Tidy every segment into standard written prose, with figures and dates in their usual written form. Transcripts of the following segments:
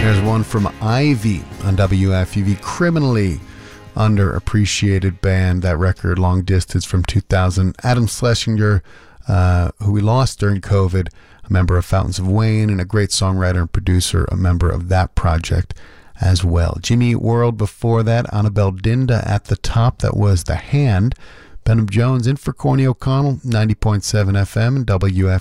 There's one from Ivy on WFUV, Criminally Underappreciated Band. That record, Long Distance, from 2000. Adam Schlesinger, who we lost during COVID, a member of Fountains of Wayne and a great songwriter and producer, a member of that project as well. Jimmy Eat World before that, Annabelle Dinda at the top. That was The Hand. Benham Jones in for Corny O'Connell, 90.7 FM and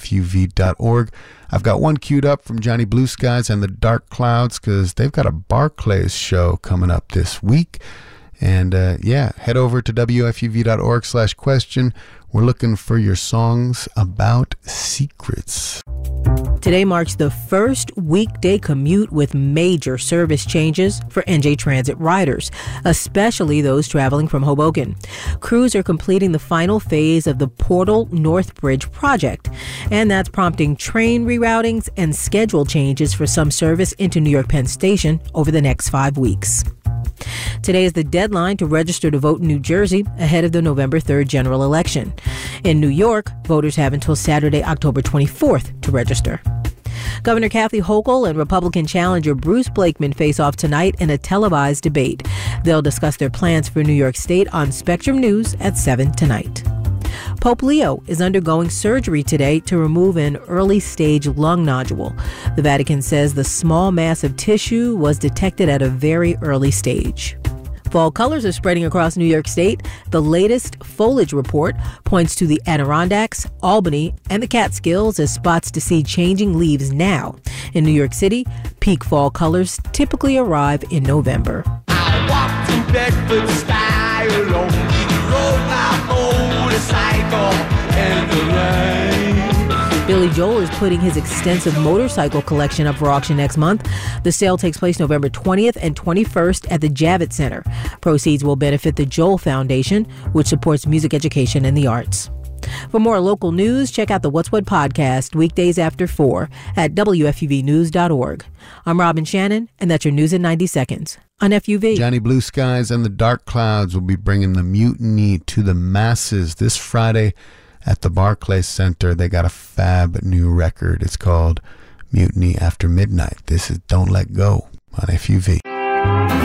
WFUV.org. I've got one queued up from Johnny Blue Skies and the Dark Clouds because they've got a Barclays show coming up this week. And head over to WFUV.org/question. We're looking for your songs about secrets. Today marks the first weekday commute with major service changes for NJ Transit riders, especially those traveling from Hoboken. Crews are completing the final phase of the Portal North Bridge project, and that's prompting train reroutings and schedule changes for some service into New York Penn Station over the next 5 weeks. Today is the deadline to register to vote in New Jersey ahead of the November 3rd general election. In New York, voters have until Saturday, October 24th to register. Governor Kathy Hochul and Republican challenger Bruce Blakeman face off tonight in a televised debate. They'll discuss their plans for New York State on Spectrum News at 7 tonight. Pope Leo is undergoing surgery today to remove an early-stage lung nodule. The Vatican says the small mass of tissue was detected at a very early stage. Fall colors are spreading across New York State. The latest foliage report points to the Adirondacks, Albany, and the Catskills as spots to see changing leaves now. In New York City, peak fall colors typically arrive in November. I walked in Bedford-style on rode my motorcycle in the rain. Billy Joel is putting his extensive motorcycle collection up for auction next month. The sale takes place November 20th and 21st at the Javits Center. Proceeds will benefit the Joel Foundation, which supports music education and the arts. For more local news, check out the What's What podcast weekdays after 4 at WFUVnews.org. I'm Robin Shannon, and that's your news in 90 seconds on FUV. Johnny Blue Skies and the Dark Clouds will be bringing the mutiny to the masses this Friday at the Barclays Center. They got a fab new record. It's called Mutiny After Midnight. This is Don't Let Go on FUV.